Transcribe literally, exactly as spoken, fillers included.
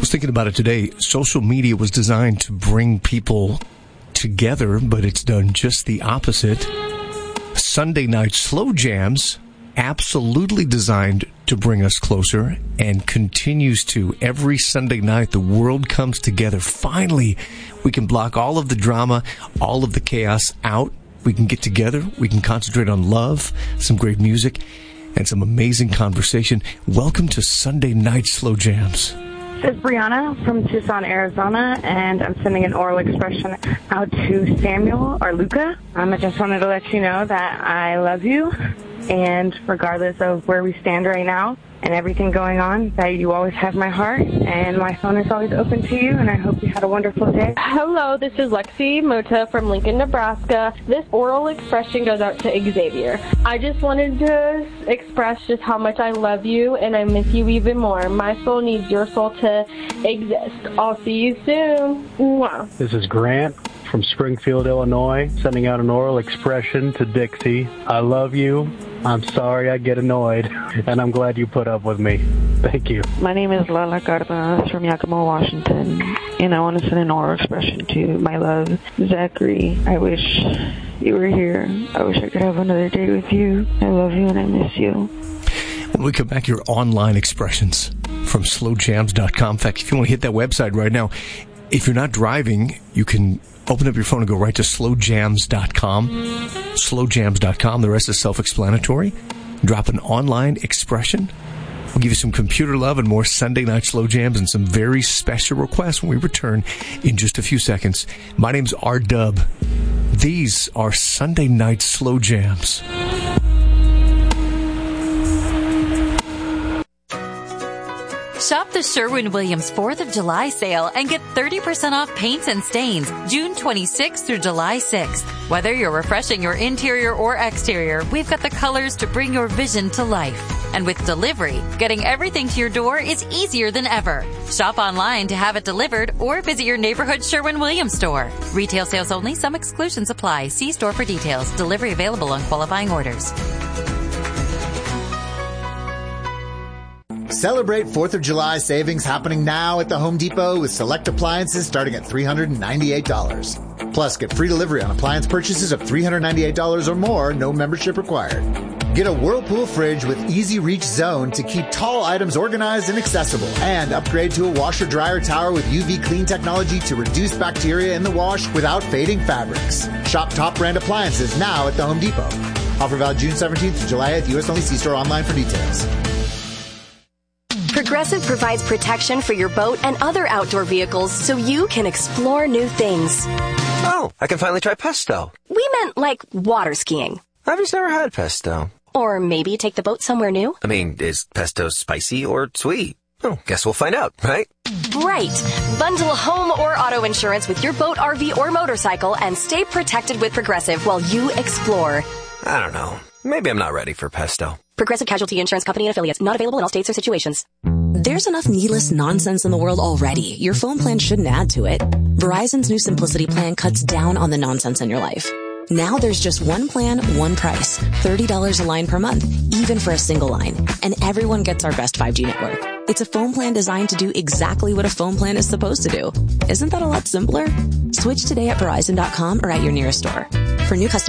was thinking about it today. Social media was designed to bring people together, but it's done just the opposite. Sunday night slow jams, absolutely designed to bring us closer, and continues to. Every Sunday night, the world comes together. Finally, we can block all of the drama, all of the chaos out. We can get together. We can concentrate on love, some great music, and some amazing conversation. Welcome to Sunday night slow jams. This is Brianna from Tucson, Arizona, and I'm sending an oral expression out to Samuel or Luca. Um, I just wanted to let you know that I love you, and regardless of where we stand right now and everything going on, that you always have my heart, and my phone is always open to you, and I hope you had a wonderful day. Hello, this is Lexi Mota from Lincoln, Nebraska. This oral expression goes out to Xavier. I just wanted to express just how much I love you, and I miss you even more. My soul needs your soul to exist. I'll see you soon. Mwah. This is Grant from Springfield, Illinois, sending out an oral expression to Dixie. I love you. I'm sorry I get annoyed, and I'm glad you put up with me. Thank you. My name is Lala Cardenas from Yakima, Washington, and I want to send an oral expression to my love, Zachary. I wish you were here. I wish I could have another day with you. I love you and I miss you. When we come back, your online expressions from slow jams dot com. In fact, if you want to hit that website right now, if you're not driving, you can open up your phone and go right to slow jams dot com. slow jams dot com. The rest is self-explanatory. Drop an online expression. We'll give you some computer love and more Sunday night slow jams and some very special requests when we return in just a few seconds. My name's R-Dub. These are Sunday night slow jams. Shop the Sherwin-Williams fourth of July sale and get thirty percent off paints and stains June twenty-sixth through July sixth. Whether you're refreshing your interior or exterior, we've got the colors to bring your vision to life. And with delivery, getting everything to your door is easier than ever. Shop online to have it delivered or visit your neighborhood Sherwin-Williams store. Retail sales only. Some exclusions apply. See store for details. Delivery available on qualifying orders. Celebrate fourth of July savings happening now at the Home Depot with select appliances starting at three hundred ninety-eight dollars. Plus, get free delivery on appliance purchases of three hundred ninety-eight dollars or more, no membership required. Get a Whirlpool fridge with Easy Reach Zone to keep tall items organized and accessible. And upgrade to a washer-dryer tower with U V clean technology to reduce bacteria in the wash without fading fabrics. Shop top brand appliances now at the Home Depot. Offer valid June seventeenth to July eighth. U S only. See store online for details. Progressive provides protection for your boat and other outdoor vehicles so you can explore new things. Oh, I can finally try pesto. We meant like water skiing. I've just never had pesto. Or maybe take the boat somewhere new. I mean, is pesto spicy or sweet? Oh, guess we'll find out, right? Right. Bundle home or auto insurance with your boat, R V, or motorcycle and stay protected with Progressive while you explore. I don't know. Maybe I'm not ready for pesto. Progressive Casualty Insurance Company and Affiliates. Not available in all states or situations. There's enough needless nonsense in the world already. Your phone plan shouldn't add to it. Verizon's new Simplicity plan cuts down on the nonsense in your life. Now there's just one plan, one price. thirty dollars a line per month, even for a single line. And everyone gets our best five G network. It's a phone plan designed to do exactly what a phone plan is supposed to do. Isn't that a lot simpler? Switch today at Verizon dot com or at your nearest store. For new customers,